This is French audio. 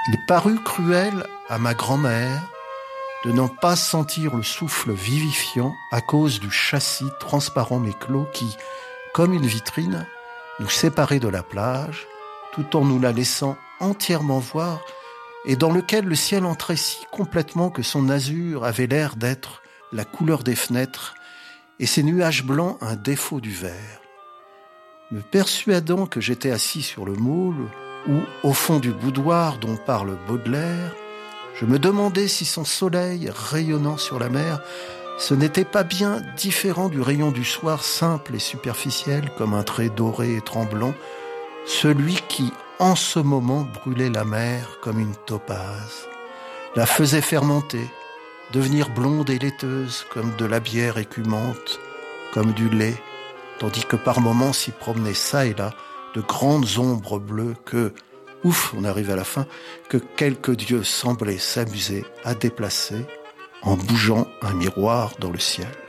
Il parut cruel à ma grand-mère de n'en pas sentir le souffle vivifiant à cause du châssis transparent mais clos qui, comme une vitrine, nous séparait de la plage, tout en nous la laissant entièrement voir, et dans lequel le ciel entrait si complètement que son azur avait l'air d'être la couleur des fenêtres, et ses nuages blancs un défaut du verre. Me persuadant que j'étais assis sur le moule, ou au fond du boudoir dont parle Baudelaire, je me demandais si son soleil rayonnant sur la mer, ce n'était pas bien différent du rayon du soir simple et superficiel, comme un trait doré et tremblant, celui qui, en ce moment, brûlait la mer comme une topaze, la faisait fermenter, devenir blonde et laiteuse, comme de la bière écumante, comme du lait, tandis que par moments s'y promenaient çà et là de grandes ombres bleues que, ouf, on arrive à la fin, que quelque dieu semblait s'amuser à déplacer en bougeant un miroir dans le ciel.